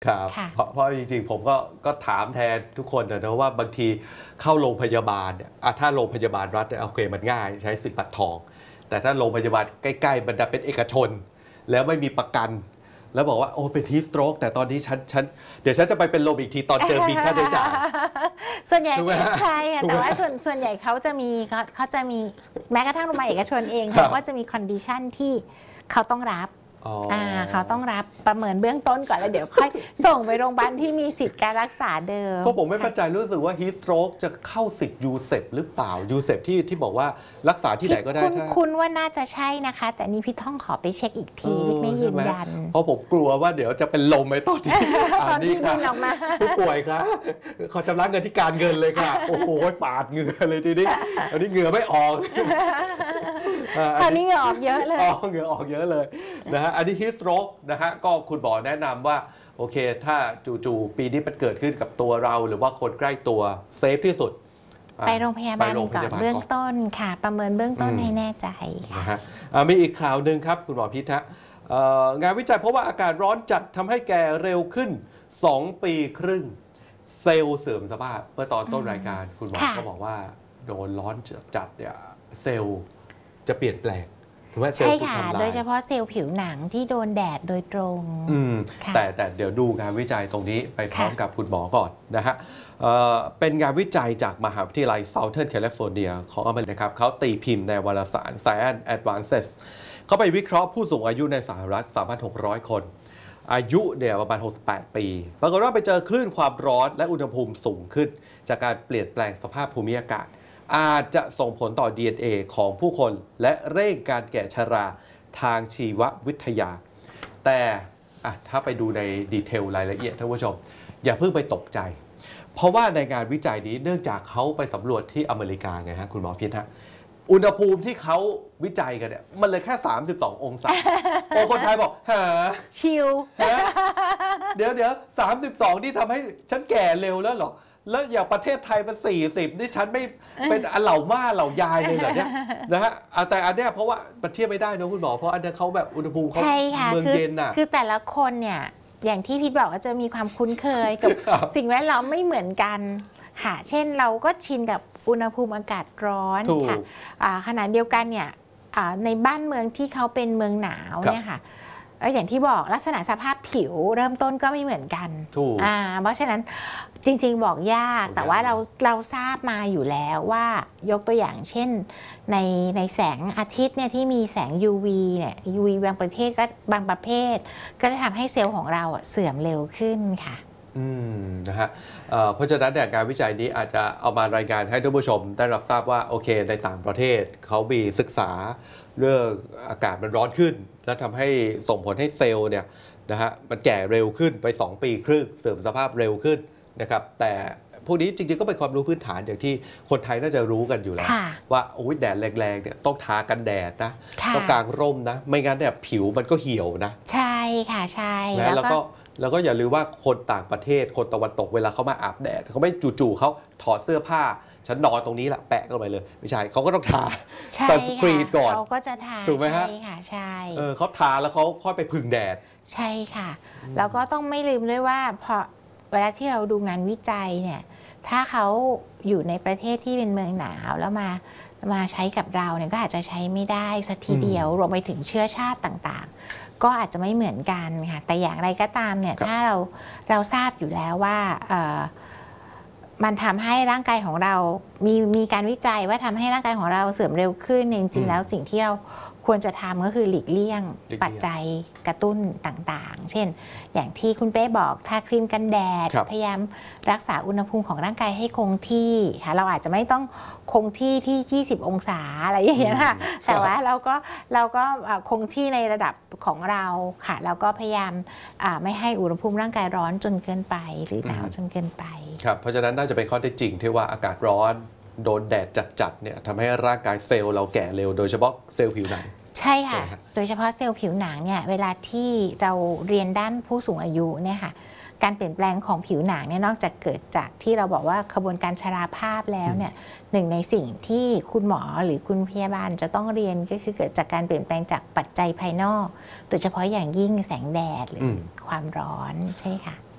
ครับเพราะจริงๆผมก็ถามแทนทุกคนนะว่าบางทีเข้าโรงพยาบาลเนี่ยถ้าโรงพยาบาลรัฐเนี่ยโอเคมันง่ายใช้สิทธิ์บัตรทองแต่ถ้าโรงพยาบาลใกล้ๆมันจะเป็นเอกชนแล้วไม่มีประกันแล้วบอกว่าโอ้เป็นฮีทสโตรกแต่ตอนนี้ฉันเดี๋ยวฉันจะไปเป็นลมอีกทีตอนเจอบินค่าใช้จ่ายส่วนใหญ่ใช่ค่ะแต่ว่าส่วนใหญ่เขาจะมีแม้กระทั่งโรงพยาบาลเอกชนเองเขาก็จะมีคอนดิชันที่เขาต้องรับเขาต้องรับประเมินเบื้องต้นก่อนแล้วเดี๋ยวค่อยส่งไปโรงพยาบาลที่มีสิทธิการรักษาเดิมเพราะผมไม่มั่นใจรู้สึกว่าฮีทสโตรกจะเข้าสิทธิ์ยูเซปหรือเปล่ายูเซปที่บอกว่ารักษาที่ไหนก็ได้คุณว่าน่าจะใช่นะคะแต่นี่พี่ต้องขอไปเช็คอีกทีพี่ไม่ยืนยันเพราะผมกลัวว่าเดี๋ยวจะเป็นลมไปตอนที่บินออกมาผู้ป่วยครับขอชำระเงินที่การเงินเลยค่ะโอ้โหปาดเหงื่อเลยทีนี้อันนี้เหงื่อไม่ออกคราวนี้เหงื่อออกเยอะเลยเหงื่อออกเยอะเลยนะฮะอันนี้ฮีทสโตรกนะฮะก็คุณหมอแนะนำว่าโอเคถ้าจู่ๆปีนี้มันเกิดขึ้นกับตัวเราหรือว่าคนใกล้ตัวเซฟที่สุดไปโรงพยาบาลก่อนเบื้องต้นค่ะประเมินเบื้องต้นให้แน่ใจค่ะมีอีกข่าวหนึ่งครับคุณหมอพิธะงานวิจัยเพราะว่าอากาศร้อนจัดทำให้แก่เร็วขึ้น2 ปีครึ่งเซลล์เสื่อมสภาพเมื่อตอนต้นรายการคุณหมอก็บอกว่าโดนร้อนจัดเนี่ยเซลล์จะเปลี่ยนแปลงใช่ค่ะโดยเฉพาะเซลล์ผิวหนังที่โดนแดดโดยตรงแต่เดี๋ยวดูงานวิจัยตรงนี้ไปพร้อมกับคุณหมอก่อนนะฮะเป็นงานวิจัยจากมหาวิทยาลัย Southern California ของอเมริกาครับเขาตีพิมพ์ในวารสาร Science Advances เขาไปวิเคราะห์ผู้สูงอายุในสหรัฐ 3,600 คนอายุเนี่ยประมาณ68 ปีปรากฏว่าไปเจอคลื่นความร้อนและอุณหภูมิสูงขึ้นจากการเปลี่ยนแปลงสภาพภูมิอากาศอาจจะส่งผลต่อ DNA ของผู้คนและเร่งการแก่ชราทางชีววิทยาแต่ถ้าไปดูในดีเทลรายละเอียดท่านผู้ชมอย่าเพิ่งไปตกใจเพราะว่าในงานวิจัยนี้เนื่องจากเขาไปสำรวจที่อเมริกาไงฮะคุณหมอพิธะอุณหภูมิที่เขาวิจัยกันเนี่ยมันเลยแค่32 องศาโอ้คนไทยบอกชิลเดี๋ยว32ที่ทำให้ฉันแก่เร็วแล้วหรอแล้วอย่างประเทศไทยมัน40นี่ฉันไม่เป็นเหล่าม่าเหล่ายายเลยเหรอเนี่ยนะฮะแต่อันเนี้ยเพราะว่ามันเทียบไม่ได้นะคุณหมอเพราะอันเนี้ยเขาแบบอุณหภูมิเขาเมืองเย็นน่ะคือแต่ละคนเนี่ยอย่างที่พี่บอกว่าจะมีความคุ้นเคยกับสิ่งแวดล้อมไม่เหมือนกันค่ะเช่นเราก็ชินกับอุณหภูมิอากาศร้อนค่ะขณะเดียวกันเนี่ยในบ้านเมืองที่เขาเป็นเมืองหนาวเนี่ยค่ะอย่างที่บอกลักษณะสภาพผิวเริ่มต้นก็ไม่เหมือนกันเพราะฉะนั้นจริงๆบอกยากแต่ว่าเราทราบมาอยู่แล้วว่ายกตัวอย่างเช่นในแสงอาทิตย์เนี่ยที่มีแสง UV เนี่ย UV บางประเภทก็จะทำให้เซลล์ของเราเสื่อมเร็วขึ้นค่ะนะฮะเพราะฉะนั้นงานวิจัยนี้อาจจะเอามารายงานให้ท่านผู้ชมได้รับทราบว่าโอเคในต่างประเทศเขามีศึกษาเรื่องอากาศมันร้อนขึ้นแล้วทำให้ส่งผลให้เซลล์เนี่ยนะฮะมันแก่เร็วขึ้นไป2 ปีครึ่งเสื่อมสภาพเร็วขึ้นนะครับแต่พวกนี้จริงๆก็เป็นความรู้พื้นฐานอย่างที่คนไทยน่าจะรู้กันอยู่แล้วว่าโอ้ยแดดแรงๆเนี่ยต้องทากันแดดนะต้องกางร่มนะไม่งั้นเนี่ยผิวมันก็เหี่ยวนะใช่ค่ะใช่แล้วก็อย่าลืมว่าคนต่างประเทศคนตะวันตกเวลาเขามาอาบแดดเขาไม่จู่ๆเขาถอดเสื้อผ้าฉันนอนตรงนี้แหละแปะเข้าไปเลยไม่ใช่เขาก็ต้องทาซันสกรีนก่อนเขาก็จะทาถูกไหมฮะใช่ค่ะใช่เขาทาแล้วเขาค่อยไปพึ่งแดดใช่ค่ะแล้วก็ต้องไม่ลืมด้วยว่าพอเวลาที่เราดูงานวิจัยเนี่ยถ้าเขาอยู่ในประเทศที่เป็นเมืองหนาวแล้วมาใช้กับเราเนี่ยก็อาจจะใช้ไม่ได้สักทีเดียวรวมไปถึงเชื้อชาติต่างๆก็อาจจะไม่เหมือนกันค่ะแต่อย่างไรก็ตามเนี่ยถ้าเราทราบอยู่แล้วว่ามันทำให้ร่างกายของเรามีการวิจัยว่าทำให้ร่างกายของเราเสื่อมเร็วขึ้นจริงๆแล้วสิ่งที่เราควรจะทำก็คือหลีกเลี่ยงปัจจัยกระตุ้นต่างๆเช่นอย่างที่คุณเป้บอกทาครีมกันแดดพยายามรักษาอุณหภูมิของร่างกายให้คงที่ค่ะเราอาจจะไม่ต้องคงที่ที่20 องศาอะไรอย่างเงี้ยค่ะแต่ว่าเราก็คงที่ในระดับของเราค่ะแล้วก็พยายามไม่ให้อุณหภูมิร่างกายร้อนจนเกินไปหรือหนาวจนเกินไปครับเพราะฉะนั้นน่าจะเป็นข้อเท็จจริงที่ว่าอากาศร้อนโดนแดดจัดๆเนี่ยทำให้ร่างกายเซลล์เราแก่เร็วโดยเฉพาะเซลล์ผิวหนังใช่ค่ะโดยเฉพาะเซลล์ผิวหนังเนี่ยเวลาที่เราเรียนด้านผู้สูงอายุเนี่ยค่ะการเปลี่ยนแปลงของผิวหนังเนี่ยนอกจากเกิดจากที่เราบอกว่ากระบวนการชราภาพแล้วเนี่ยหนึ่งในสิ่งที่คุณหมอหรือคุณพยาบาลจะต้องเรียนก็คือเกิดจากการเปลี่ยนแปลงจากปัจจัยภายนอกโดยเฉพาะอย่างยิ่งแสงแดดหรือความร้อนใช่ค่ะ